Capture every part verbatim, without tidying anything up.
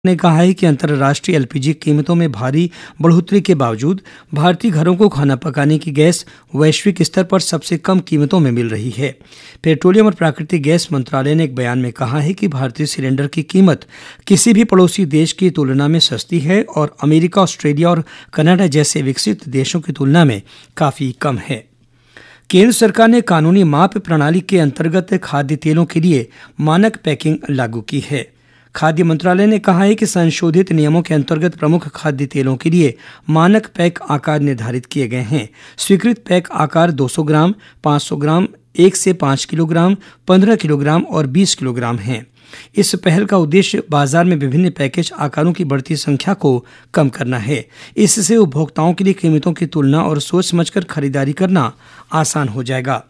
ने कहा है कि अंतर्राष्ट्रीय एलपीजी कीमतों में भारी बढ़ोतरी के बावजूद भारतीय घरों को खाना पकाने की गैस वैश्विक स्तर पर सबसे कम कीमतों में मिल रही है। पेट्रोलियम और प्राकृतिक गैस मंत्रालय ने एक बयान में कहा है कि भारतीय सिलेंडर की कीमत किसी भी पड़ोसी देश की तुलना में सस्ती है और अमेरिका, ऑस्ट्रेलिया और कनाडा जैसे विकसित देशों की तुलना में काफ़ी कम है। केंद्र सरकार ने कानूनी माप प्रणाली के अंतर्गत खाद्य तेलों के लिए मानक पैकिंग लागू की है। खाद्य मंत्रालय ने कहा है कि संशोधित नियमों के अंतर्गत प्रमुख खाद्य तेलों के लिए मानक पैक आकार निर्धारित किए गए हैं। स्वीकृत पैक आकार दो सौ ग्राम, पाँच सौ ग्राम, एक से पाँच किलोग्राम, पंद्रह किलोग्राम और बीस किलोग्राम हैं। इस पहल का उद्देश्य बाजार में विभिन्न पैकेज आकारों की बढ़ती संख्या को कम करना है। इससे उपभोक्ताओं के लिए कीमतों की तुलना और सोच समझकर खरीदारी करना आसान हो जाएगा।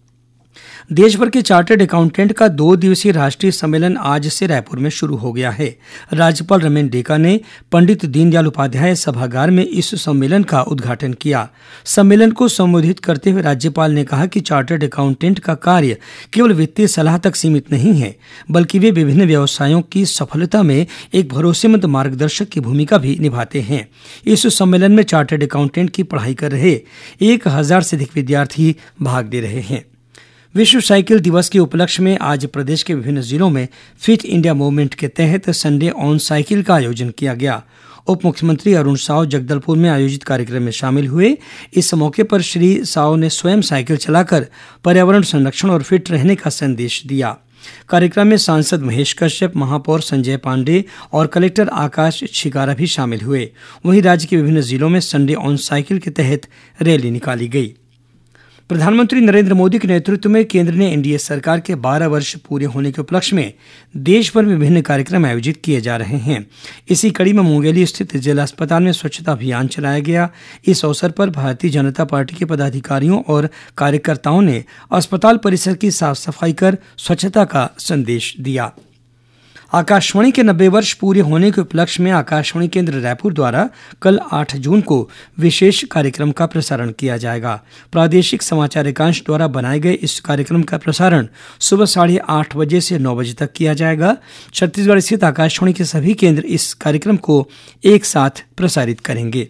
देश भर के चार्टर्ड अकाउंटेंट का दो दिवसीय राष्ट्रीय सम्मेलन आज से रायपुर में शुरू हो गया है। राज्यपाल रमेन डेका ने पंडित दीनदयाल उपाध्याय सभागार में इस सम्मेलन का उद्घाटन किया। सम्मेलन को संबोधित करते हुए राज्यपाल ने कहा कि चार्टर्ड अकाउंटेंट का कार्य केवल वित्तीय सलाह तक सीमित नहीं है, बल्कि वे विभिन्न व्यवसायों की सफलता में एक भरोसेमंद मार्गदर्शक की भूमिका भी निभाते हैं। इस सम्मेलन में चार्टर्ड अकाउंटेंट की पढ़ाई कर रहे एक हजार से अधिक विद्यार्थी भाग ले रहे हैं। विश्व साइकिल दिवस के उपलक्ष्य में आज प्रदेश के विभिन्न जिलों में फिट इंडिया मूवमेंट के तहत संडे ऑन साइकिल का आयोजन किया गया। उप मुख्यमंत्री अरुण साव जगदलपुर में आयोजित कार्यक्रम में शामिल हुए। इस मौके पर श्री साव ने स्वयं साइकिल चलाकर पर्यावरण संरक्षण और फिट रहने का संदेश दिया। कार्यक्रम में सांसद महेश कश्यप, महापौर संजय पांडे और कलेक्टर आकाश छिकारा भी शामिल हुए। वहीं राज्य के विभिन्न जिलों में संडे ऑन साइकिल के तहत रैली निकाली गई। प्रधानमंत्री नरेंद्र मोदी के नेतृत्व में केंद्र ने एनडीए सरकार के बारह वर्ष पूरे होने के उपलक्ष्य में देश भर में विभिन्न कार्यक्रम आयोजित किए जा रहे हैं। इसी कड़ी में मुंगेली स्थित जिला अस्पताल में स्वच्छता अभियान चलाया गया। इस अवसर पर भारतीय जनता पार्टी के पदाधिकारियों और कार्यकर्ताओं ने अस्पताल परिसर की साफ सफाई कर स्वच्छता का संदेश दिया। आकाशवाणी के नब्बे वर्ष पूरे होने के उपलक्ष्य में आकाशवाणी केंद्र रायपुर द्वारा कल आठ जून को विशेष कार्यक्रम का प्रसारण किया जाएगा। प्रादेशिक समाचार एकांश द्वारा बनाए गए इस कार्यक्रम का प्रसारण सुबह साढ़े आठ बजे से नौ बजे तक किया जाएगा। छत्तीसगढ़ स्थित आकाशवाणी के सभी केंद्र इस कार्यक्रम को एक साथ प्रसारित करेंगे।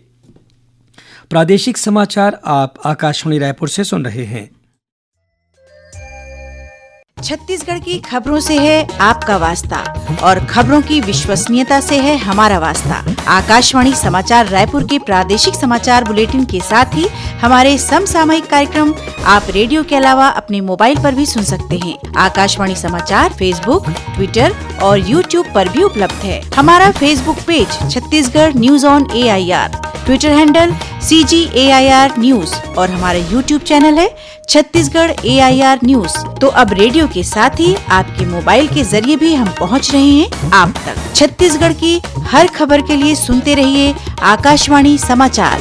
प्रादेशिक समाचार आप आकाशवाणी रायपुर से सुन रहे हैं। छत्तीसगढ़ की खबरों से है आपका वास्ता और खबरों की विश्वसनीयता से है हमारा वास्ता। आकाशवाणी समाचार रायपुर के प्रादेशिक समाचार बुलेटिन के साथ ही हमारे समसामयिक कार्यक्रम आप रेडियो के अलावा अपने मोबाइल पर भी सुन सकते हैं। आकाशवाणी समाचार फेसबुक, ट्विटर और यूट्यूब पर भी उपलब्ध है। हमारा Facebook page Chhattisgarh news on A I R, Twitter handle C ji A I R news और हमारा यूट्यूब चैनल है छत्तीसगढ़ ए आई आर न्यूज। तो अब रेडियो के साथ ही आपके मोबाइल के जरिए भी हम पहुंच रहे हैं आप तक। छत्तीसगढ़ की हर खबर के लिए सुनते रहिए आकाशवाणी समाचार।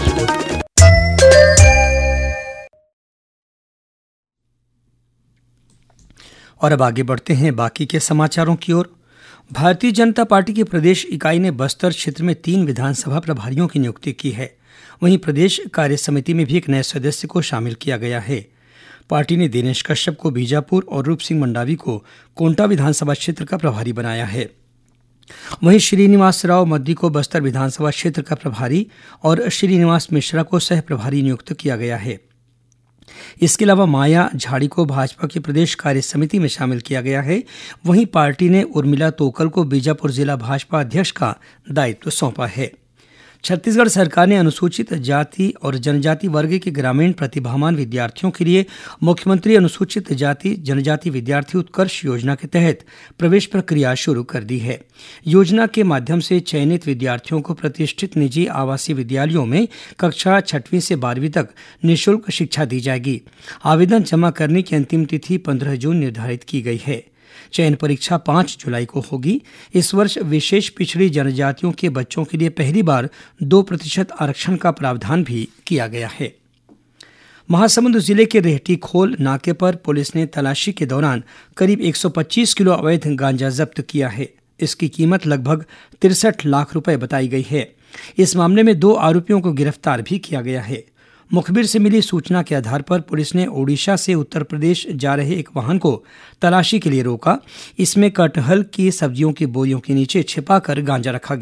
और अब आगे बढ़ते हैं बाकी के समाचारों की ओर। भारतीय जनता पार्टी की प्रदेश इकाई ने बस्तर क्षेत्र में तीन विधानसभा प्रभारियों की नियुक्ति की है। वहीं प्रदेश कार्य समिति में भी एक नए सदस्य को शामिल किया गया है। पार्टी ने दिनेश कश्यप को बीजापुर और रूप सिंह मंडावी को कोंटा विधानसभा क्षेत्र का प्रभारी बनाया है। वहीं श्रीनिवास राव मद्दी को बस्तर विधानसभा क्षेत्र का प्रभारी और श्रीनिवास मिश्रा को सह प्रभारी नियुक्त किया गया है। इसके अलावा माया झाड़ी को भाजपा की प्रदेश कार्य समिति में शामिल किया गया है। वहीं पार्टी ने उर्मिला तोकल को बीजापुर जिला भाजपा अध्यक्ष का दायित्व सौंपा है। छत्तीसगढ़ सरकार ने अनुसूचित जाति और जनजाति वर्ग के ग्रामीण प्रतिभावान विद्यार्थियों के लिए मुख्यमंत्री अनुसूचित जाति जनजाति विद्यार्थी उत्कर्ष योजना के तहत प्रवेश प्रक्रिया शुरू कर दी है। योजना के माध्यम से चयनित विद्यार्थियों को प्रतिष्ठित निजी आवासीय विद्यालयों में कक्षा छठवीं से बारहवीं तक निःशुल्क शिक्षा दी जाएगी। आवेदन जमा करने की अंतिम तिथि पंद्रह जून निर्धारित की गई है। चयन परीक्षा पाँच जुलाई को होगी। इस वर्ष विशेष पिछड़ी जनजातियों के बच्चों के लिए पहली बार दो प्रतिशत आरक्षण का प्रावधान भी किया गया है। महासमुंद जिले के रेहटी खोल नाके पर पुलिस ने तलाशी के दौरान करीब एक सौ पच्चीस किलो अवैध गांजा जब्त किया है। इसकी कीमत लगभग तिरसठ लाख रुपए बताई गई है। इस मामले में दो आरोपियों को गिरफ्तार भी किया गया है। मुखबिर से मिली सूचना के आधार पर पुलिस ने ओडिशा से उत्तर प्रदेश जा रहे एक वाहन को तलाशी के लिए रोका। इसमें कटहल की सब्जियों की बोरियों के नीचे छिपाकर गांजा रखा गया।